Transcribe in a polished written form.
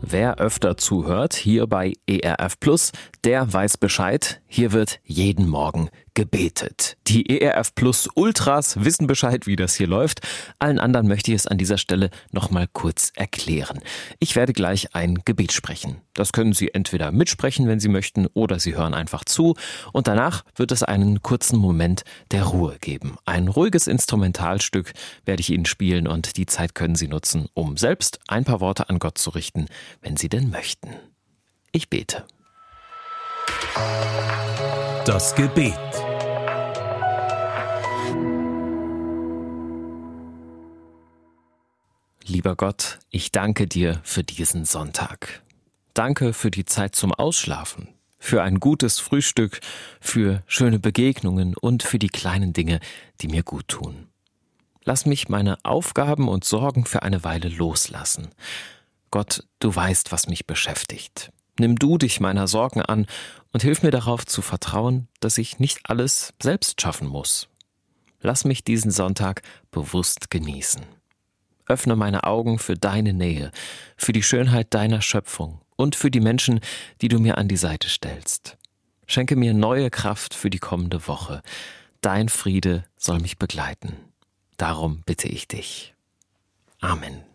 Wer öfter zuhört, hier bei ERF Plus, der weiß Bescheid. Hier wird jeden Morgen gebetet. Die ERF Plus Ultras wissen Bescheid, wie das hier läuft. Allen anderen möchte ich es an dieser Stelle nochmal kurz erklären. Ich werde gleich ein Gebet sprechen. Das können Sie entweder mitsprechen, wenn Sie möchten, oder Sie hören einfach zu. Und danach wird es einen kurzen Moment der Ruhe geben. Ein ruhiges Instrumentalstück werde ich Ihnen spielen und die Zeit können Sie nutzen, um selbst ein paar Worte an Gott zu richten, wenn Sie denn möchten. Ich bete. Das Gebet. Lieber Gott, ich danke dir für diesen Sonntag. Danke für die Zeit zum Ausschlafen, für ein gutes Frühstück, für schöne Begegnungen und für die kleinen Dinge, die mir gut tun. Lass mich meine Aufgaben und Sorgen für eine Weile loslassen. Gott, du weißt, was mich beschäftigt. Nimm du dich meiner Sorgen an und hilf mir darauf zu vertrauen, dass ich nicht alles selbst schaffen muss. Lass mich diesen Sonntag bewusst genießen. Öffne meine Augen für deine Nähe, für die Schönheit deiner Schöpfung und für die Menschen, die du mir an die Seite stellst. Schenke mir neue Kraft für die kommende Woche. Dein Friede soll mich begleiten. Darum bitte ich dich. Amen.